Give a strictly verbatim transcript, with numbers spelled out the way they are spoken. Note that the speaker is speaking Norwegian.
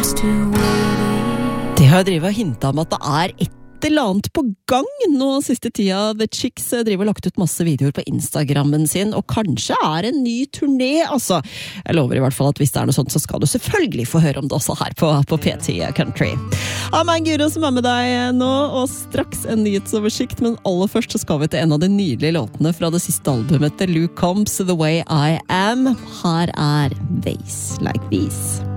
De har drivet og hintet om at det er et eller annet på gang nå siste tida. The Chicks driver og lagt ut masse videoer på Instagrammen sin, og kanskje er en ny turné, altså. Jeg lover i hvert fall at hvis det er noe sånt, så skal du selvfølgelig få høre om det også her på, på P ti Country. Ja, men Guro som er med deg nå, og straks en nyhetsoversikt, men aller først så skal vi til en av de nydelige låtene fra det siste albumet til Luke Combs, The Way I Am. Her er Vase Like These.